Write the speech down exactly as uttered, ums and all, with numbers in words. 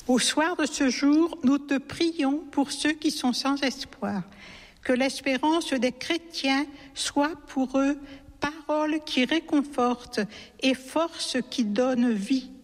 Au soir de ce jour, nous te prions pour ceux qui sont sans espoir. Que l'espérance des chrétiens soit pour eux parole qui réconforte et force qui donne vie.